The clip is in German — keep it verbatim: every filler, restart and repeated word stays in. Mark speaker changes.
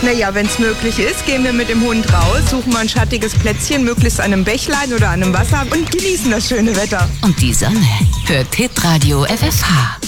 Speaker 1: Naja, wenn es möglich ist, gehen wir mit dem Hund raus, suchen mal ein schattiges Plätzchen, möglichst an einem Bächlein oder an einem Wasser und genießen das schöne Wetter.
Speaker 2: Und die Sonne hört Hitradio F F H.